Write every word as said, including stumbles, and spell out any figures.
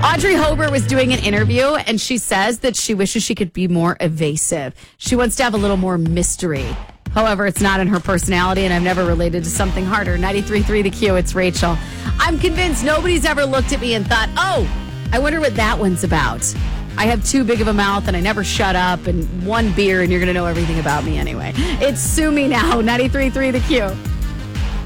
Audrey Hobart was doing an interview, and she says that she wishes she could be more evasive. She wants to have a little more mystery. However, it's not in her personality, and I've never related to something harder. ninety-three point three The Q, it's Rachel. I'm convinced nobody's ever looked at me and thought, oh, I wonder what that one's about. I have too big of a mouth, and I never shut up, and one beer, and you're going to know everything about me anyway. It's Sue Me Now, ninety-three point three The Q.